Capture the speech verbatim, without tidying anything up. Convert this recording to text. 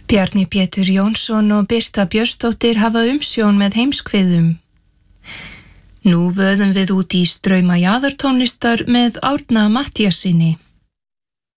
Bjarni Pétur Jónsson og Birta Björnsdóttir hafa umsjón með heimskviðum. Nú vöðum við út í strauma jaðartónlistar með Árna Matthíassyni.